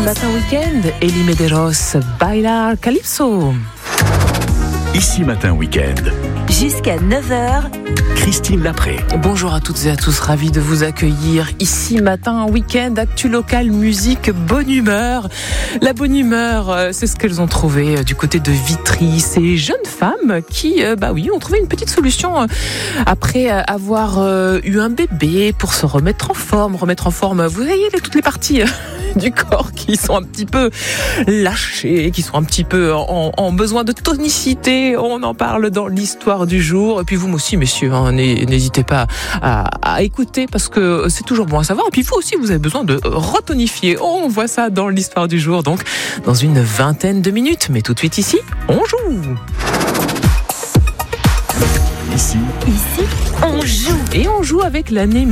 Matin Week-end, Elie Medeiros, Bailar Calypso. Ici Matin Week-end. Jusqu'à 9h. Christine Lapré. Bonjour à toutes et à tous, ravi de vous accueillir. Ici Matin Week-end, actu local, musique, bonne humeur. La bonne humeur, c'est ce qu'elles ont trouvé du côté de Vitry. Ces jeunes femmes qui, ont trouvé une petite solution après avoir eu un bébé pour se remettre en forme. Vous voyez toutes les parties du corps qui sont un petit peu lâchées, qui sont un petit peu en besoin de tonicité. On en parle dans l'histoire du jour. Et puis vous aussi, messieurs, n'hésitez pas à écouter parce que c'est toujours bon à savoir. Et puis vous aussi, vous avez besoin de retonifier. On voit ça dans l'histoire du jour, donc dans une vingtaine de minutes. Mais tout de suite ici, on joue. Ici, on joue. Et on joue avec l'année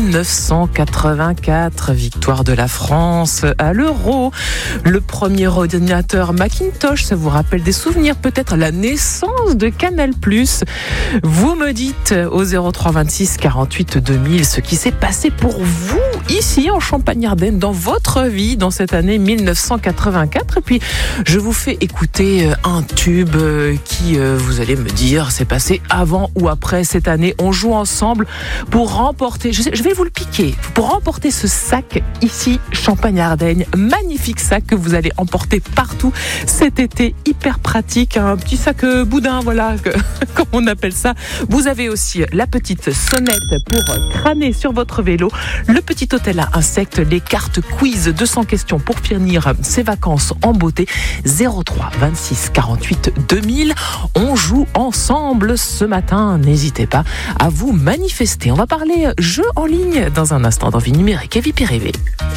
1984, victoire de la France à l'Euro. Le premier ordinateur Macintosh, ça vous rappelle des souvenirs, peut-être la naissance de Canal+. Vous me dites au 03 26 48 2000 ce qui s'est passé pour vous ici en Champagne-Ardenne dans votre vie dans cette année 1984. Et puis je vous fais écouter un tube qui, vous allez me dire, s'est passé avant ou après cette année. On joue ensemble pour remporter, je vais vous le piquer, pour remporter ce sac ici, Champagne-Ardenne. Magnifique sac que vous allez emporter partout cet été, hyper pratique, un petit sac boudin, voilà, comme on appelle ça. Vous avez aussi la petite sonnette pour crâner sur votre vélo, le petit hôtel à insectes, les cartes quiz, 200 questions pour finir ses vacances en beauté. 03 26 48 2000. On joue ensemble ce matin. N'hésitez pas à vous manifester. On va parler jeux en ligne dans un instant dans Vie numérique et Vie privée.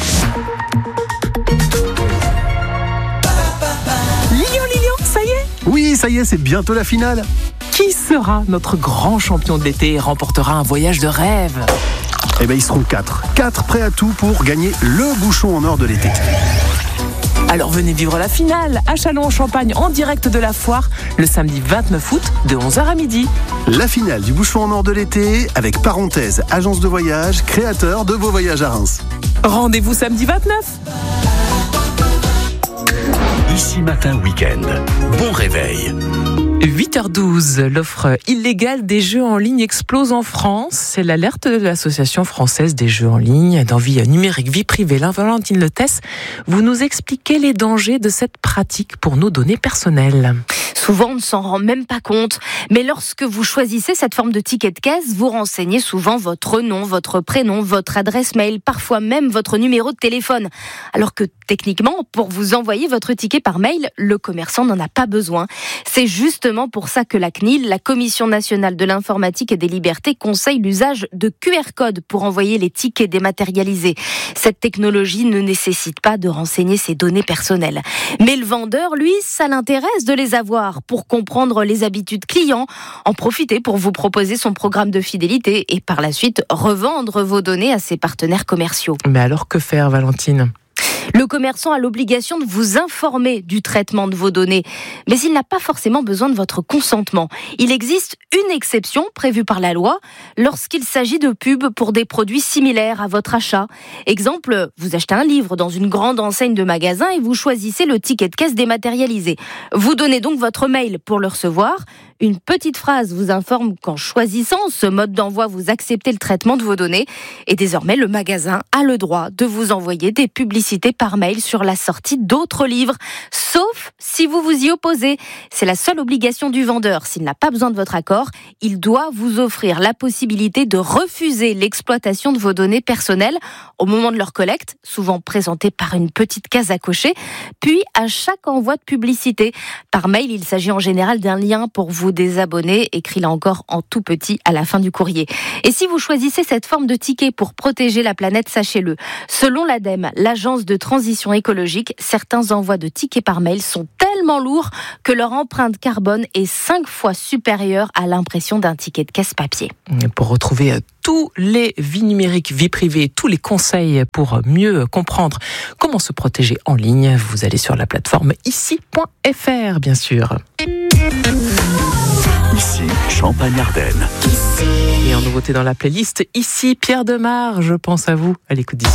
Lilian, ça y est ? Oui, ça y est, c'est bientôt la finale. Qui sera notre grand champion de l'été et remportera un voyage de rêve ? Eh bien, ils seront 4. 4 prêts à tout pour gagner le bouchon en or de l'été. Alors venez vivre la finale à Châlons-en-Champagne en direct de la foire le samedi 29 août de 11h à midi. La finale du bouchon en or de l'été avec Parenthèse, agence de voyage, créateur de vos voyages à Reims. Rendez-vous samedi 29. Ici Matin Week-end. Bon réveil. 8h12, l'offre illégale des jeux en ligne explose en France. C'est l'alerte de l'Association française des jeux en ligne. Dans Vie numérique, Vie privée, Valentine Letesse, vous nous expliquez les dangers de cette pratique pour nos données personnelles. Souvent, on ne s'en rend même pas compte. Mais lorsque vous choisissez cette forme de ticket de caisse, vous renseignez souvent votre nom, votre prénom, votre adresse mail, parfois même votre numéro de téléphone. Alors que techniquement, pour vous envoyer votre ticket par mail, le commerçant n'en a pas besoin. C'est justement pour ça que la CNIL, la Commission nationale de l'informatique et des libertés, conseille l'usage de QR codes pour envoyer les tickets dématérialisés. Cette technologie ne nécessite pas de renseigner ses données personnelles. Mais le vendeur, lui, ça l'intéresse de les avoir pour comprendre les habitudes clients, en profiter pour vous proposer son programme de fidélité et par la suite revendre vos données à ses partenaires commerciaux. Mais alors que faire, Valentine ? Le commerçant a l'obligation de vous informer du traitement de vos données, mais il n'a pas forcément besoin de votre consentement. Il existe une exception prévue par la loi lorsqu'il s'agit de pubs pour des produits similaires à votre achat. Exemple, vous achetez un livre dans une grande enseigne de magasin et vous choisissez le ticket de caisse dématérialisé. Vous donnez donc votre mail pour le recevoir. Une petite phrase vous informe qu'en choisissant ce mode d'envoi, vous acceptez le traitement de vos données. Et désormais, le magasin a le droit de vous envoyer des publicités par mail sur la sortie d'autres livres, sauf si vous vous y opposez. C'est la seule obligation du vendeur. S'il n'a pas besoin de votre accord, il doit vous offrir la possibilité de refuser l'exploitation de vos données personnelles au moment de leur collecte, souvent présentée par une petite case à cocher, puis à chaque envoi de publicité. Par mail, il s'agit en général d'un lien pour vous désabonner, écrit là encore en tout petit à la fin du courrier. Et si vous choisissez cette forme de ticket pour protéger la planète, sachez-le, selon l'ADEME, l'agence de transition écologique, certains envois de tickets par mail sont tellement lourds que leur empreinte carbone est 5 fois supérieure à l'impression d'un ticket de caisse papier. Pour retrouver tous les vies numériques, vie privée, tous les conseils pour mieux comprendre comment se protéger en ligne, vous allez sur la plateforme ici.fr, bien sûr. Ici, Champagne-Ardenne. Et en nouveauté dans la playlist, ici, Pierre Demar, je pense à vous, à l'écoute d'ici.